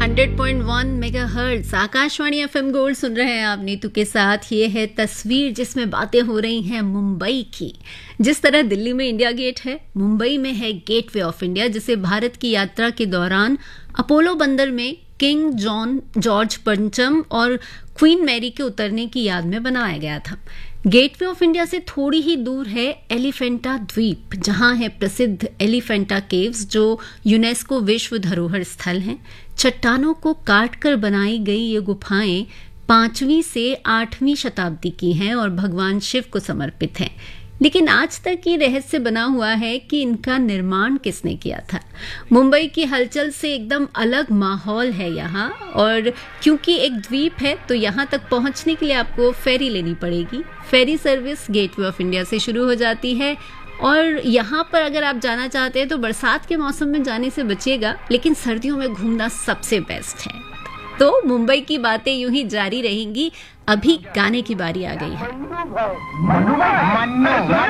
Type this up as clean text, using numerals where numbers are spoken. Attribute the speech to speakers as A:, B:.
A: 100.1 megahertz Akashvani FM gold सुन रहे हैं आप नीतू के साथ। ये है तस्वीर जिसमें बातें हो रही हैं मुंबई की। जिस तरह दिल्ली में इंडिया गेट है, मुंबई में है गेटवे ऑफ इंडिया, जिसे भारत की यात्रा के दौरान अपोलो बंदर में किंग जॉर्ज पंचम और क्वीन मैरी के उतरने की याद में बनाया गया था। गेटवे ऑफ इंडिया से थोड़ी ही दूर है एलिफेंटा द्वीप, जहां है प्रसिद्ध एलिफेंटा केव्स, जो यूनेस्को विश्व धरोहर स्थल हैं। चट्टानों को काटकर बनाई गई ये गुफाएं 5वीं से 8वीं शताब्दी की हैं और भगवान शिव को समर्पित हैं। लेकिन आज तक ये रहस्य बना हुआ है कि इनका निर्माण किसने किया था। मुंबई की हलचल से एकदम अलग माहौल है यहाँ, और क्योंकि एक द्वीप है तो यहाँ तक पहुँचने के लिए आपको फेरी लेनी पड़ेगी। Ferry service gateway of India से शुरू हो जाती है और यहाँ पर अगर आप जाना चाहते हैं तो बरसात के मौसम में जाने से बचिएगा, लेकिन सर्दियों में घूमना सबसे बेस्ट है। तो मुंबई की बातें यूं ही जारी रहेंगी। अभी गाने की बारी आ गई है।